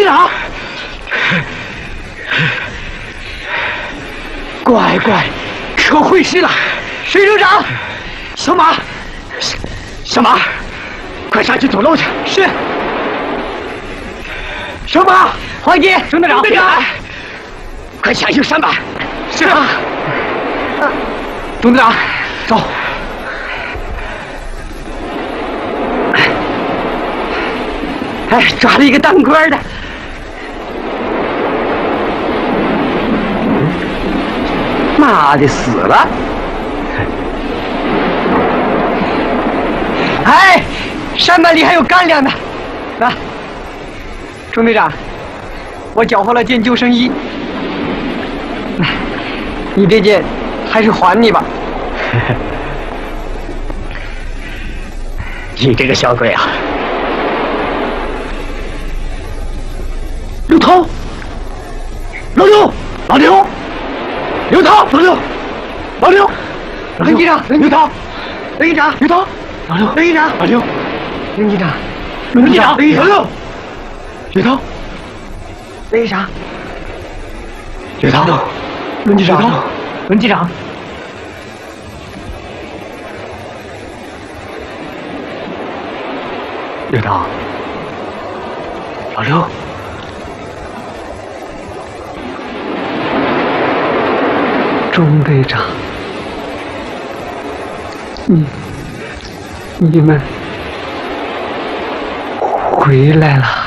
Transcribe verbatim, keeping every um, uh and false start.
长，乖乖，可会师了。水手长，小马，小马，快上去走路去。是。小马，黄金，中队长，队长，快抢修山板。是啊。中队长，走。哎，抓了一个当官的。妈的，死了！哎，山板里还有干粮呢。来，钟队长，我缴获了件救生衣，你这件还是还你吧。你这个小鬼啊！刘涛，老刘，老刘。刘涛，老刘，老刘，任机长，刘涛，任机长，刘涛，老刘，任机长，老刘，任机长，任机长，任机长，老刘，刘涛，任机长，刘涛，任机长，任机长，刘涛，老刘。钟队长，你你们回来了。